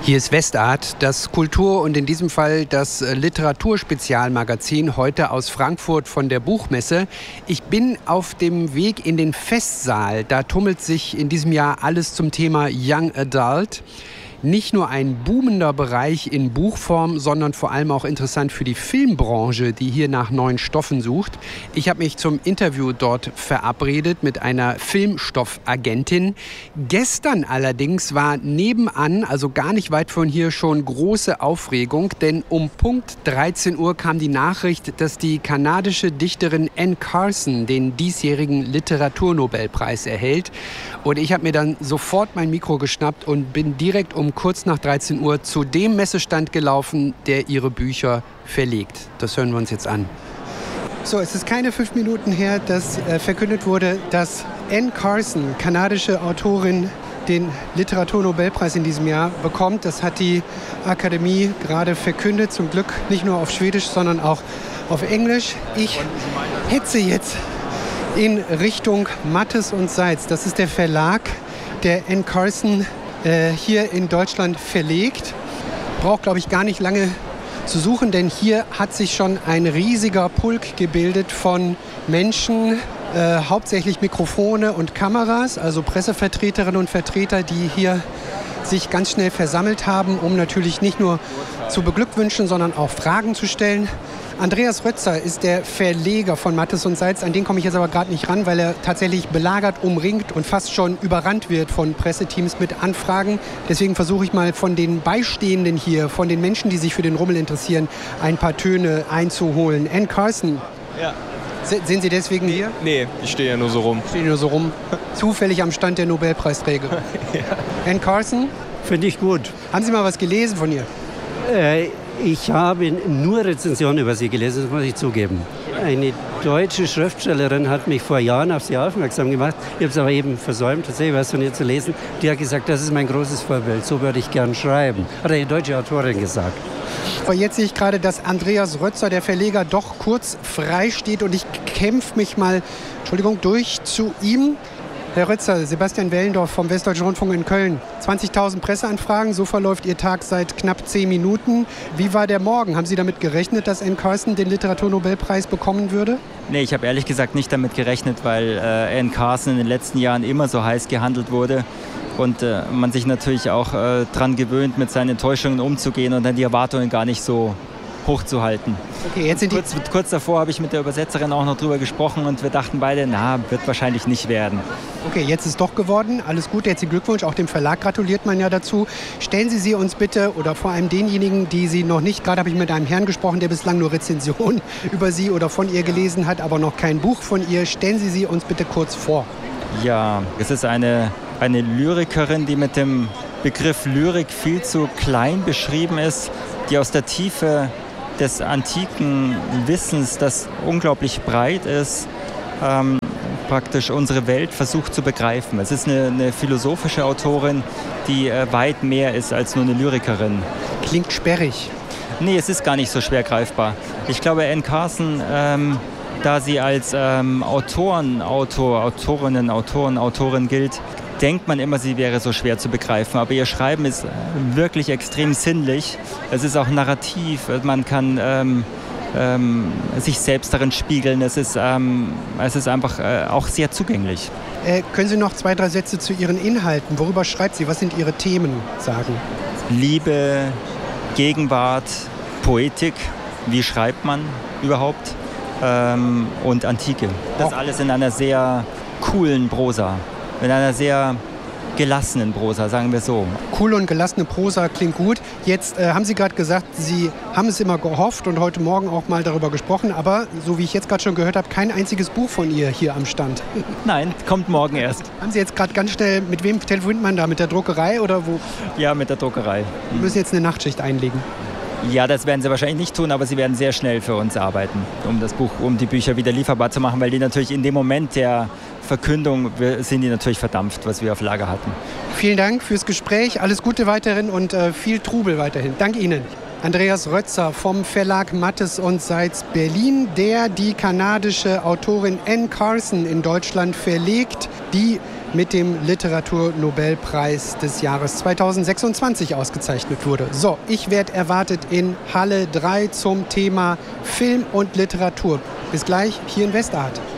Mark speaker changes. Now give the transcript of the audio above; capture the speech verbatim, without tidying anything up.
Speaker 1: Hier ist Westart, das Kultur- und in diesem Fall das Literaturspezialmagazin, heute aus Frankfurt von der Buchmesse. Ich bin auf dem Weg in den Festsaal. Da tummelt sich in diesem Jahr alles zum Thema Young Adult. Nicht nur ein boomender Bereich in Buchform, sondern vor allem auch interessant für die Filmbranche, die hier nach neuen Stoffen sucht. Ich habe mich zum Interview dort verabredet mit einer Filmstoffagentin. Gestern allerdings war nebenan, also gar nicht weit von hier, schon große Aufregung, denn um Punkt dreizehn Uhr kam die Nachricht, dass die kanadische Dichterin Anne Carson den diesjährigen Literaturnobelpreis erhält. Und ich habe mir dann sofort mein Mikro geschnappt und bin direkt um kurz nach dreizehn Uhr zu dem Messestand gelaufen, der ihre Bücher verlegt. Das hören wir uns jetzt an. So, es ist keine fünf Minuten her, dass äh, verkündet wurde, dass Anne Carson, kanadische Autorin, den Literaturnobelpreis in diesem Jahr bekommt. Das hat die Akademie gerade verkündet, zum Glück nicht nur auf Schwedisch, sondern auch auf Englisch. Ich hetze jetzt in Richtung Mattes und Seitz. Das ist der Verlag, der Anne Carson äh, hier in Deutschland verlegt. Braucht, glaube ich, gar nicht lange zu suchen, denn hier hat sich schon ein riesiger Pulk gebildet von Menschen, äh, hauptsächlich Mikrofone und Kameras, also Pressevertreterinnen und Vertreter, die hier sich ganz schnell versammelt haben, um natürlich nicht nur zu beglückwünschen, sondern auch Fragen zu stellen. Andreas Rötzer ist der Verleger von Mattes und Seitz. An den komme ich jetzt aber gerade nicht ran, weil er tatsächlich belagert, umringt und fast schon überrannt wird von Presseteams mit Anfragen. Deswegen versuche ich mal von den Beistehenden hier, von den Menschen, die sich für den Rummel interessieren, ein paar Töne einzuholen. Anne Carson.
Speaker 2: Ja.
Speaker 1: Se- Sind Sie deswegen
Speaker 2: nee,
Speaker 1: hier?
Speaker 2: Nee, ich stehe ja nur so rum.
Speaker 1: Ich stehe nur so rum. Zufällig am Stand der Nobelpreisträgerin.
Speaker 2: Ja.
Speaker 1: Anne Carson,
Speaker 3: Finde ich gut.
Speaker 1: haben Sie mal was gelesen von ihr?
Speaker 3: Äh, ich habe nur Rezensionen über sie gelesen, das muss ich zugeben. Eine deutsche Schriftstellerin hat mich vor Jahren auf sie aufmerksam gemacht. Ich habe es aber eben versäumt, tatsächlich was von ihr zu lesen. Die hat gesagt, das ist mein großes Vorbild, so würde ich gern schreiben. Hat eine deutsche Autorin gesagt.
Speaker 1: Aber jetzt sehe ich gerade, dass Andreas Rötzer, der Verleger, doch kurz frei steht und ich kämpfe mich mal, Entschuldigung, durch zu ihm. Herr Rötzer, Sebastian Wellendorf vom Westdeutschen Rundfunk in Köln. zwanzigtausend Presseanfragen, so verläuft Ihr Tag seit knapp zehn Minuten. Wie war der Morgen? Haben Sie damit gerechnet, dass Anne Carson den Literaturnobelpreis bekommen würde?
Speaker 4: Nee, ich habe ehrlich gesagt nicht damit gerechnet, weil äh, Anne Carson in den letzten Jahren immer so heiß gehandelt wurde und äh, man sich natürlich auch äh, daran gewöhnt, mit seinen Enttäuschungen umzugehen und dann die Erwartungen gar nicht so hochzuhalten.
Speaker 1: Okay, jetzt sind die
Speaker 4: kurz, kurz davor habe ich mit der Übersetzerin auch noch drüber gesprochen und wir dachten beide, na, wird wahrscheinlich nicht werden.
Speaker 1: Okay, jetzt ist doch geworden. Alles Gute, herzlichen Glückwunsch. Auch dem Verlag gratuliert man ja dazu. Stellen Sie sie uns bitte, oder vor allem denjenigen, die Sie noch nicht, gerade habe ich mit einem Herrn gesprochen, der bislang nur Rezensionen über Sie oder von ihr gelesen hat, aber noch kein Buch von ihr. Stellen Sie sie uns bitte kurz vor.
Speaker 4: Ja, es ist eine, eine Lyrikerin, die mit dem Begriff Lyrik viel zu klein beschrieben ist, die aus der Tiefe des antiken Wissens, das unglaublich breit ist, ähm, praktisch unsere Welt versucht zu begreifen. Es ist eine, eine philosophische Autorin, die äh, weit mehr ist als nur eine Lyrikerin.
Speaker 1: Klingt sperrig.
Speaker 4: Nee, es ist gar nicht so schwer greifbar. Ich glaube, Anne Carson, ähm, da sie als ähm, Autoren, Autor, Autorinnen, Autoren, Autorin gilt, denkt man immer, sie wäre so schwer zu begreifen. Aber ihr Schreiben ist wirklich extrem sinnlich. Es ist auch narrativ. Man kann ähm, ähm, sich selbst darin spiegeln. Es ist, ähm, es ist einfach äh, auch sehr zugänglich.
Speaker 1: Äh, können Sie noch zwei, drei Sätze zu Ihren Inhalten? Worüber schreibt sie? Was sind Ihre Themen sagen?
Speaker 4: Liebe, Gegenwart, Poetik. Wie schreibt man überhaupt? Ähm, und Antike. Das alles in einer sehr coolen Prosa. In einer sehr gelassenen Prosa, sagen wir so.
Speaker 1: Cool und gelassene Prosa klingt gut. Jetzt äh, haben Sie gerade gesagt, Sie haben es immer gehofft und heute Morgen auch mal darüber gesprochen, aber so wie ich jetzt gerade schon gehört habe, kein einziges Buch von ihr hier am Stand.
Speaker 4: Nein, kommt morgen erst.
Speaker 1: Haben Sie jetzt gerade ganz schnell, mit wem telefoniert man da? Mit der Druckerei oder wo?
Speaker 4: Ja, mit der Druckerei.
Speaker 1: Sie müssen jetzt eine Nachtschicht einlegen.
Speaker 4: Ja, das werden sie wahrscheinlich nicht tun, aber sie werden sehr schnell für uns arbeiten, um das Buch, um die Bücher wieder lieferbar zu machen, weil die natürlich in dem Moment der Verkündung sind die natürlich verdampft, was wir auf Lager hatten.
Speaker 1: Vielen Dank fürs Gespräch, alles Gute weiterhin und äh, viel Trubel weiterhin. Danke Ihnen. Andreas Rötzer vom Verlag Mattes und Seitz Berlin, der die kanadische Autorin Anne Carson in Deutschland verlegt, die mit dem Literaturnobelpreis des Jahres zweitausendsechsundzwanzig ausgezeichnet wurde. So, ich werde erwartet in Halle drei zum Thema Film und Literatur. Bis gleich hier in Westart.